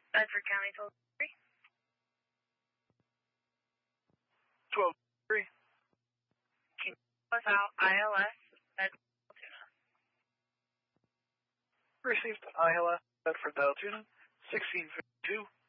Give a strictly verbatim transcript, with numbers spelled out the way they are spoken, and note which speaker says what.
Speaker 1: Bedford County, twelve three.
Speaker 2: twelve three.
Speaker 1: Can you without I L S, Bedford Altoona?
Speaker 2: Received I L S, Bedford Altoona, sixteen fifty-two.